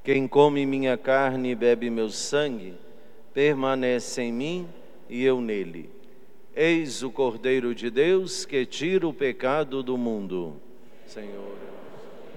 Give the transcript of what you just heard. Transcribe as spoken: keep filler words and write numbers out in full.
Quem come minha carne e bebe meu sangue, permanece em mim e eu nele. Eis o Cordeiro de Deus que tira o pecado do mundo. Senhor.